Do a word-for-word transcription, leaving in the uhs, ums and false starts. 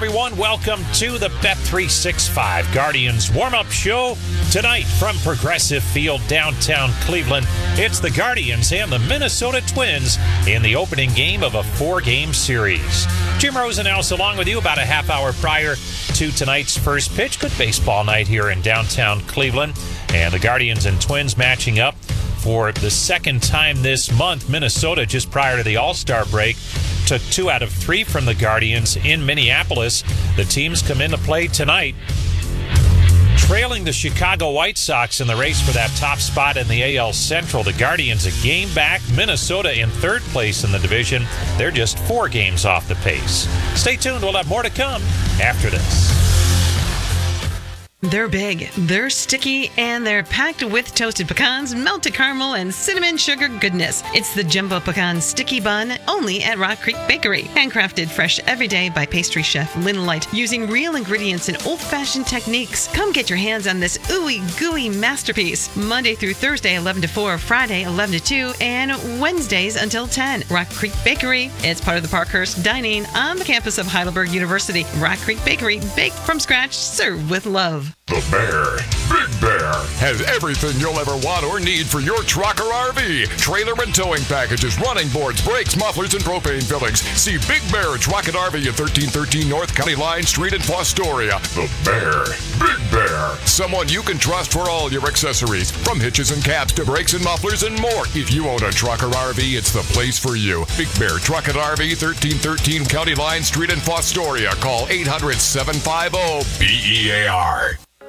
everyone. Welcome to the Bet three sixty-five Guardians warm-up show. Tonight from Progressive Field, downtown Cleveland, it's the Guardians and the Minnesota Twins in the opening game of a four-game series. Jim Rosenhaus along with you about a half hour prior to tonight's first pitch. Good baseball night here in downtown Cleveland. And the Guardians and Twins matching up for the second time this month. Minnesota, just prior to the All-Star break, took two out of three from the Guardians in Minneapolis. The teams come into play tonight, trailing the Chicago White Sox in the race for that top spot in the A L Central. The Guardians a game back. Minnesota in third place in the division. They're just four games off the pace. Stay tuned. We'll have more to come after this. They're big, they're sticky, and they're packed with toasted pecans, melted caramel, and cinnamon sugar goodness. It's the Jumbo Pecan Sticky Bun, only at Rock Creek Bakery. Handcrafted fresh every day by pastry chef Lynn Light, using real ingredients and old-fashioned techniques. Come get your hands on this ooey gooey masterpiece. Monday through Thursday, eleven to four, Friday, eleven to two, and Wednesdays until ten. Rock Creek Bakery. It's part of the Parkhurst Dining on the campus of Heidelberg University. Rock Creek Bakery, baked from scratch, served with love. The Bear, Big Bear, has everything you'll ever want or need for your truck or R V. Trailer and towing packages, running boards, brakes, mufflers, and propane fillings. See Big Bear Truck and R V at thirteen thirteen North County Line Street in Fostoria. The Bear, Big Bear, someone you can trust for all your accessories, from hitches and caps to brakes and mufflers and more. If you own a truck or R V, it's the place for you. Big Bear Truck and R V, thirteen thirteen County Line Street in Fostoria. Call eight hundred, seven five zero, B E A R.